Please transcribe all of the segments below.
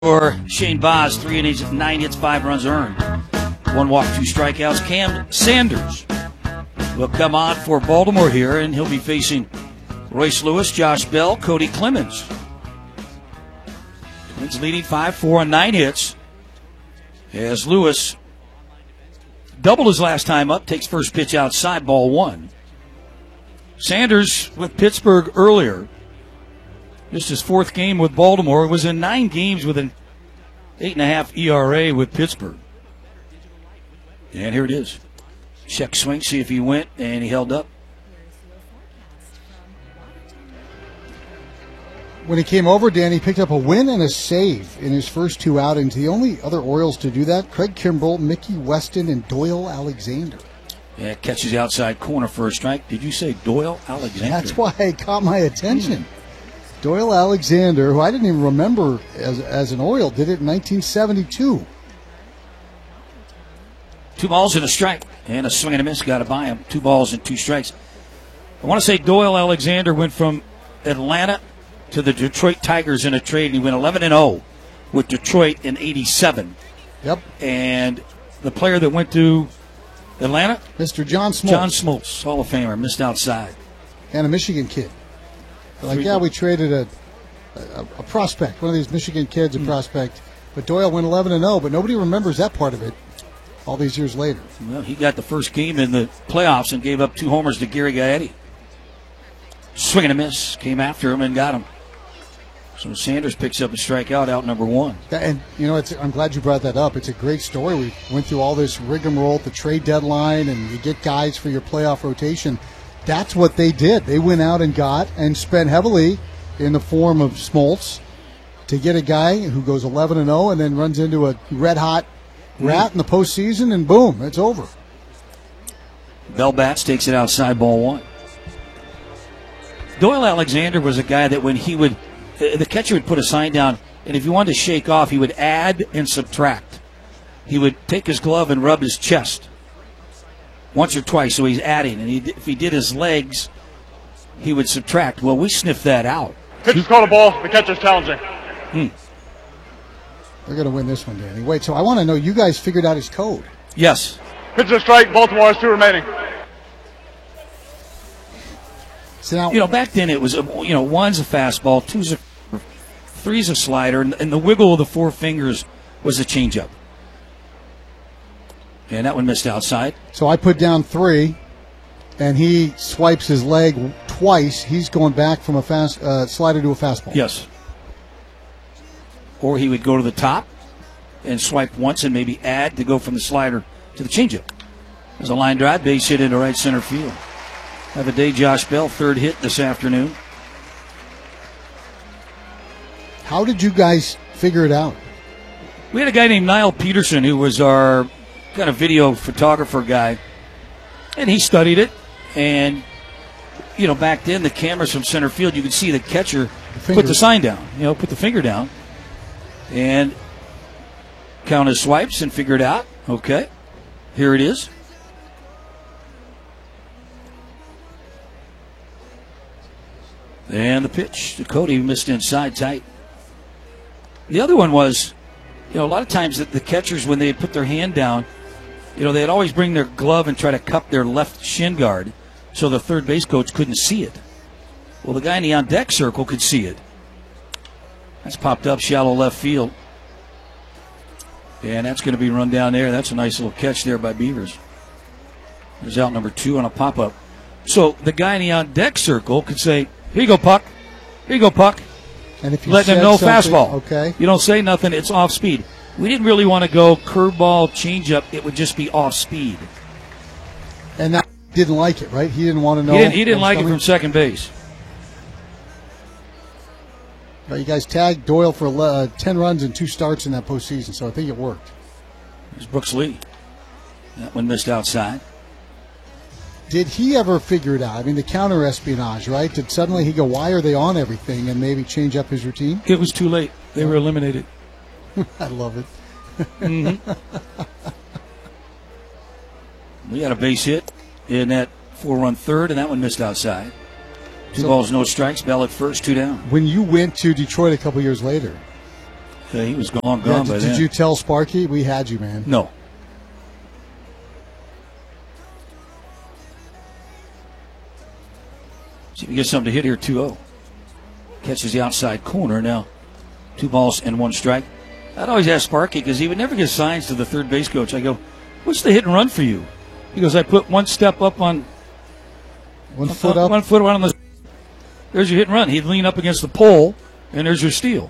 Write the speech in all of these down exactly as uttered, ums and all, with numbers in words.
For Shane Boz, three innings, nine hits, five runs earned. One walk, two strikeouts. Cam Sanders will come on for Baltimore here, and he'll be facing Royce Lewis, Josh Bell, Cody Clemens. Twins leading five four on nine hits. As Lewis doubled his last time up, takes first pitch outside, ball one. Sanders with Pittsburgh earlier. Just his fourth game with Baltimore. Was in nine games with an eight and a half E R A with Pittsburgh. And here it is. Check swing, see if he went, and he held up. When he came over, Dan, he picked up a win and a save in his first two outings. The only other Orioles to do that, Craig Kimbrell, Mickey Weston, and Doyle Alexander. Yeah, catches the outside corner for a strike. Did you say Doyle Alexander? That's why it caught my attention. Hmm. Doyle Alexander, who I didn't even remember as as an Oriole, did it in nineteen seventy-two. Two balls and a strike, and a swing and a miss. Got to buy him. Two balls and two strikes. I want to say Doyle Alexander went from Atlanta to the Detroit Tigers in a trade, and he went eleven and oh with Detroit in eighty-seven. Yep. And the player that went to Atlanta? Mister John Smoltz. John Smoltz, Hall of Famer, missed outside. And a Michigan kid. Like, yeah, we traded a, a a prospect, one of these Michigan kids, a mm. prospect. But Doyle went eleven and oh, but nobody remembers that part of it all these years later. Well, he got the first game in the playoffs and gave up two homers to Gary Gaetti. Swing and a miss, came after him and got him. So Sanders picks up a strikeout, out number one. And, you know, it's, I'm glad you brought that up. It's a great story. We went through all this rigmarole at the trade deadline, and you get guys for your playoff rotation. That's what they did. They went out and got and spent heavily in the form of Smoltz to get a guy who goes eleven and oh and then runs into a red-hot rat mm. in the postseason, and boom, it's over. Bell bats, takes it outside, ball one. Doyle Alexander was a guy that when he would, the catcher would put a sign down, and if he wanted to shake off, he would add and subtract. He would take his glove and rub his chest once or twice, so he's adding. And he, if he did his legs, he would subtract. Well, we sniffed that out. Pitch is called a ball. The catcher's challenging. Hmm. They're going to win this one, Danny. Wait, so I want to know, you guys figured out his code. Yes. Pitch is a strike. Baltimore has two remaining. So now, you know, back then it was, a, you know, one's a fastball, two's a, three's a slider, and, and the wiggle of the four fingers was a changeup. And that one missed outside. So I put down three, and he swipes his leg twice. He's going back from a fast uh, slider to a fastball. Yes. Or he would go to the top and swipe once and maybe add to go from the slider to the changeup. There's a line drive, base hit into right center field. Have a day, Josh Bell, third hit this afternoon. How did you guys figure it out? We had a guy named Niall Peterson who was our kind of video photographer guy, and he studied it. And, you know, back then the cameras from center field, you could see the catcher the put the sign down, you know, put the finger down, and count his swipes and figure it out. Okay, here it is. And the pitch to Cody, missed inside tight. The other one was, you know, a lot of times the, the catchers, when they put their hand down, you know, they'd always bring their glove and try to cup their left shin guard so the third base coach couldn't see it. Well, the guy in the on-deck circle could see it. That's popped up shallow left field. And that's going to be run down there. That's a nice little catch there by Beavers. There's out number two on a pop-up. So the guy in the on-deck circle could say, here you go, puck. Here you go, puck. And if you let them know fastball. Okay. You don't say nothing. It's off speed. We didn't really want to go curveball, changeup. It would just be off speed. And that didn't like it, right? He didn't want to know. He didn't, he didn't like coming. It from second base. Well, you guys tagged Doyle for uh, ten runs and two starts in that postseason, so I think it worked. There's Brooks Lee. That one missed outside. Did he ever figure it out? I mean, the counter espionage, right? Did suddenly he go, why are they on everything, and maybe change up his routine? It was too late. They were eliminated. I love it. Mm-hmm. We had a base hit in that four-run third, and that one missed outside. Two so, balls, no strikes. Bell at first, two down. When you went to Detroit a couple years later, Yeah, he was gone, gone Yeah, by did, then. did you tell Sparky? We had you, man. No. See if he gets something to hit here, two oh. Catches the outside corner. Now, two balls and one strike. I'd always ask Sparky because he would never give signs to the third base coach. I go, what's the hit and run for you? He goes, I put one step up on one foot up. One foot on the. There's your hit and run. He'd lean up against the pole, and there's your steal.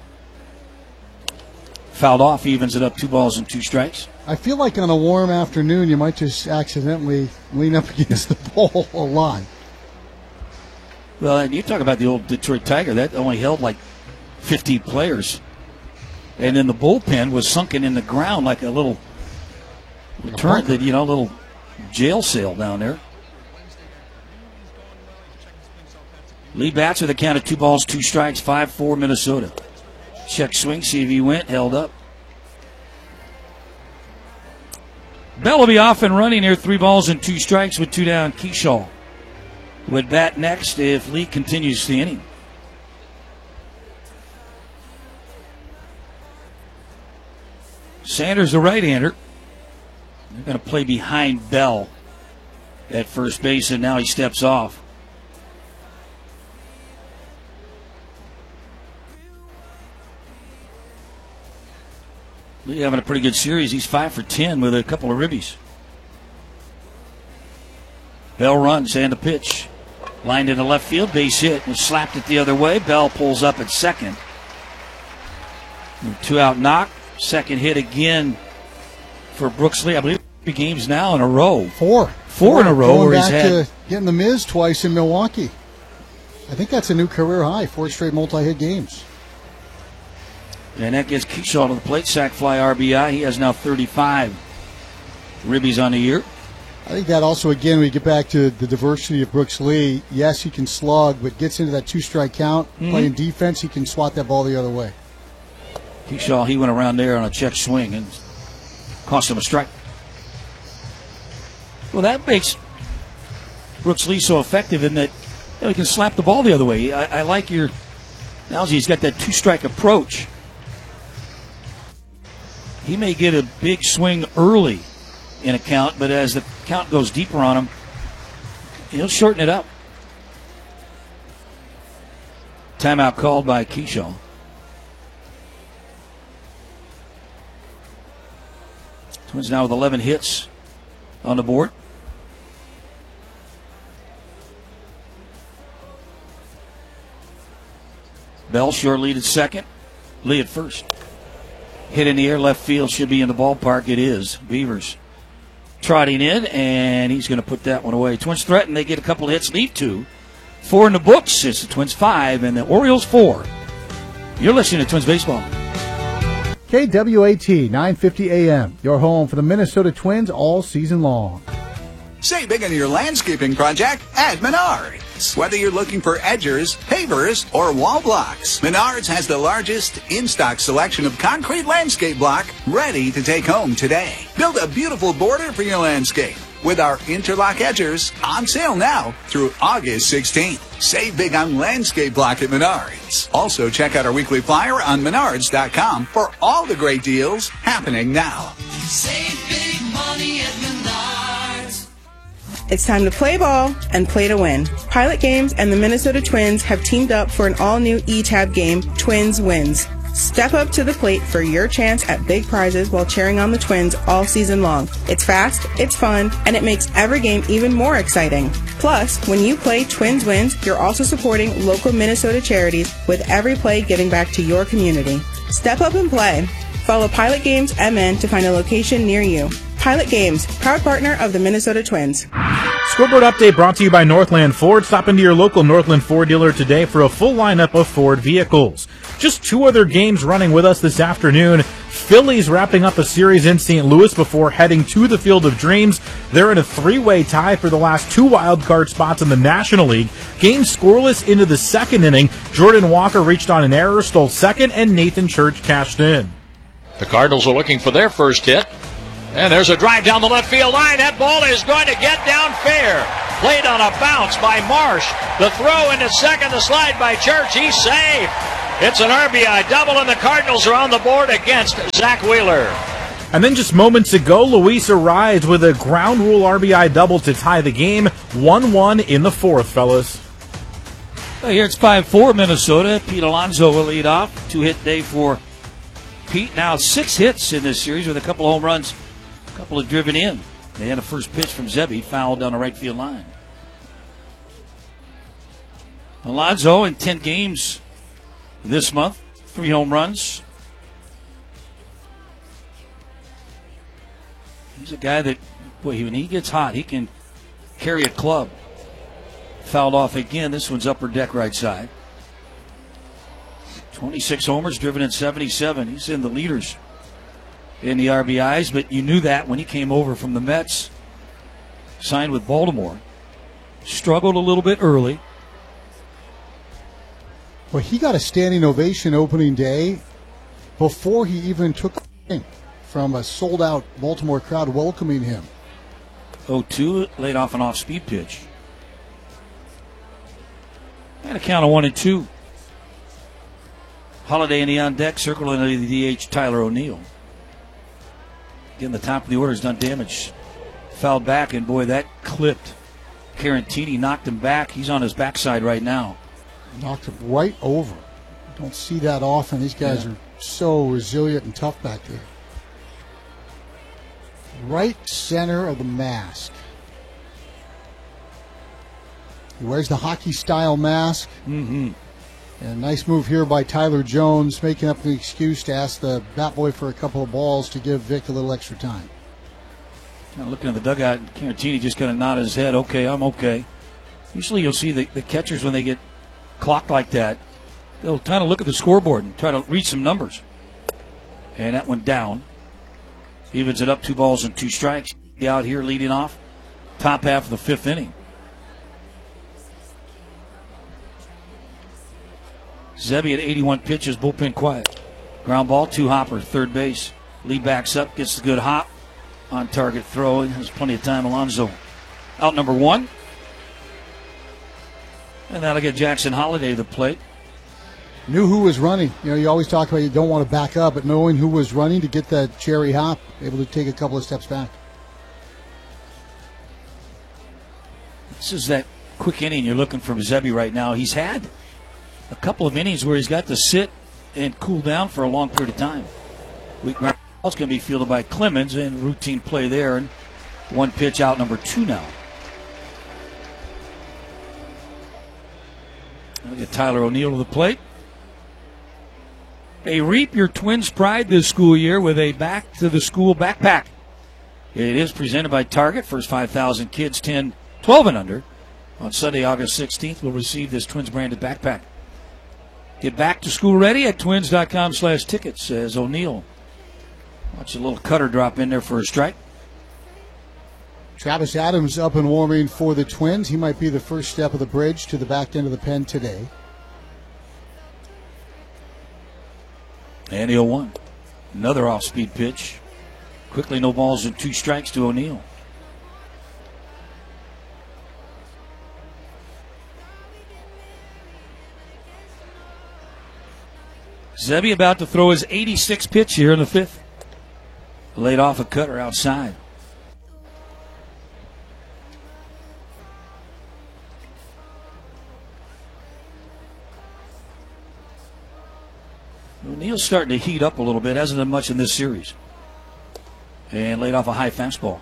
Fouled off, evens it up, two balls and two strikes. I feel like on a warm afternoon, you might just accidentally lean up against the pole a lot. Well, and you talk about the old Detroit Tiger. That only held like fifty players. And then the bullpen was sunken in the ground like a little turret, that, you know, a little jail cell down there. Lee bats with a count of two balls, two strikes, five four Minnesota. Check swing, see if he went, held up. Bell will be off and running here, three balls and two strikes with two down. Kershaw would bat next if Lee continues the inning. Sanders, the right-hander. They're going to play behind Bell at first base, and now he steps off. Lee having a pretty good series. He's five for ten with a couple of ribbies. Bell runs and a pitch. Lined into left field, base hit, and slapped it the other way. Bell pulls up at second. Two out knock. Second hit again for Brooks Lee. I believe three games now in a row. Four. Four, Four in a row Going where back he's had. To getting the Miz twice in Milwaukee. I think that's a new career high. Four straight multi-hit games. And that gets Kershaw to the plate. Sac fly R B I. He has now thirty-five ribbies on the year. I think that also, again, we get back to the diversity of Brooks Lee. Yes, he can slug, but gets into that two-strike count. Mm-hmm. Playing defense, he can swat that ball the other way. Kershaw, he went around there on a check swing and cost him a strike. Well, that makes Brooks Lee so effective in that, you know, he can slap the ball the other way. I, I like your analogy. He's got that two-strike approach. He may get a big swing early in a count, but as the count goes deeper on him, he'll shorten it up. Timeout called by Kershaw. Twins now with eleven hits on the board. Bell short lead at second. Lee at first. Hit in the air, left field, should be in the ballpark. It is. Beavers trotting in, and he's going to put that one away. Twins threaten. They get a couple of hits, lead two. Four in the books. It's the Twins five and the Orioles four. You're listening to Twins Baseball. K W A T nine fifty A M, your home for the Minnesota Twins all season long. Save big on your landscaping project at Menards. Whether you're looking for edgers, pavers, or wall blocks, Menards has the largest in-stock selection of concrete landscape block ready to take home today. Build a beautiful border for your landscape with our interlock edgers on sale now through August sixteenth. Save big on landscape block at Menards. Also, check out our weekly flyer on menards dot com for all the great deals happening now. Save big money at Menards. It's time to play ball and play to win. Pilot Games and the Minnesota Twins have teamed up for an all-new E-Tab game, Twins Wins. Step up to the plate for your chance at big prizes while cheering on the Twins all season long. It's fast, it's fun, and it makes every game even more exciting. Plus, when you play Twins Wins, you're also supporting local Minnesota charities with every play giving back to your community. Step up and play. Follow Pilot Games M N to find a location near you. Pilot Games, proud partner of the Minnesota Twins. Scoreboard update brought to you by Northland Ford. Stop into your local Northland Ford dealer today for a full lineup of Ford vehicles. Just two other games running with us this afternoon. Phillies wrapping up a series in Saint Louis before heading to the Field of Dreams. They're in a three-way tie for the last two wild card spots in the National League. Game scoreless into the second inning. Jordan Walker reached on an error, stole second, and Nathan Church cashed in. The Cardinals are looking for their first hit. And there's a drive down the left field line. That ball is going to get down fair. Played on a bounce by Marsh. The throw into second, the slide by Church. He's safe. It's an R B I double, and the Cardinals are on the board against Zach Wheeler. And then just moments ago, Luis Arraez with a ground rule R B I double to tie the game. one one in the fourth, fellas. Well, here it's five four Minnesota. Pete Alonso will lead off. Two-hit day for Pete. Now six hits in this series with a couple of home runs, a couple of driven in. They had a first pitch from Zebby, fouled down the right field line. Alonso in ten games this month, three home runs. He's a guy that, boy, when he gets hot, he can carry a club. Fouled off again. This one's upper deck right side. twenty-six homers, driven in seventy-seven. He's in the leaders in the R B Is, but you knew that when he came over from the Mets, signed with Baltimore. Struggled a little bit early. Well, he got a standing ovation opening day before he even took the game from a sold-out Baltimore crowd welcoming him. oh two, laid off an off-speed pitch. And a count of one and two. Holiday in the on deck, circle into the D H, Tyler O'Neill. Again, the top of the order has done damage. Fouled back, and boy, that clipped. Carantini knocked him back. He's on his backside right now. Knocked him right over. Don't see that often. These guys yeah. are so resilient and tough back there. Right center of the mask. He wears the hockey-style mask. Mm-hmm. And nice move here by Tyler Jones, making up the excuse to ask the bat boy for a couple of balls to give Vic a little extra time. Kind of looking at the dugout, Carantini just kind of nodded his head, okay, I'm okay. Usually you'll see the, the catchers when they get clocked like that, they'll kind of look at the scoreboard and try to read some numbers. And that went down. Evens it up, two balls and two strikes. Out here leading off, top half of the fifth inning. Zebby at eighty-one pitches, bullpen quiet. Ground ball, two hopper, third base. Lee backs up, gets the good hop. On target throw, has plenty of time. Alonso out number one. And that'll get Jackson Holiday to the plate. Knew who was running. You know, you always talk about you don't want to back up, but knowing who was running to get that cherry hop, able to take a couple of steps back. This is that quick inning you're looking for Zebby right now. He's had a couple of innings where he's got to sit and cool down for a long period of time. Weak ground ball's going to be fielded by Clemens, and routine play there. And one pitch out, number two now. I'll get Tyler O'Neill to the plate. Hey, reap your Twins' pride this school year with a back to the school backpack. It is presented by Target. First five thousand kids, ten, twelve and under, on Sunday, August sixteenth, will receive this Twins branded backpack. Get back to school ready at twins.com slash tickets, says O'Neill. Watch a little cutter drop in there for a strike. Travis Adams up and warming for the Twins. He might be the first step of the bridge to the back end of the pen today. And oh one. Another off-speed pitch. Quickly, no balls and two strikes to O'Neill. Zebby about to throw his eighty-sixth pitch here in the fifth. Laid off a cutter outside. O'Neill's starting to heat up a little bit. Hasn't done much in this series. And laid off a high fastball.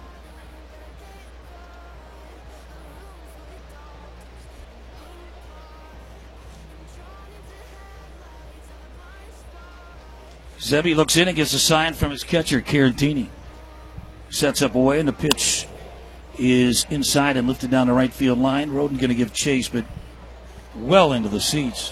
Zebby looks in and gets a sign from his catcher, Carantini. Sets up away, and the pitch is inside and lifted down the right field line. Roden going to give chase, but well into the seats.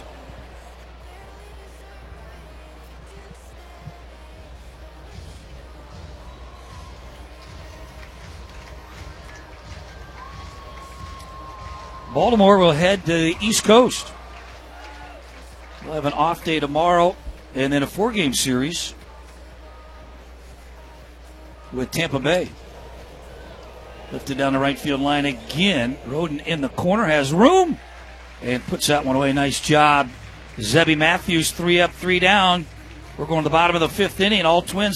Baltimore will head to the East Coast. We'll have an off day tomorrow, and then a four-game series with Tampa Bay. Lifted down the right field line again. Roden in the corner, has room, and puts that one away. Nice job Zebby Matthews, three up, three down. We're going to the bottom of the fifth inning. All Twins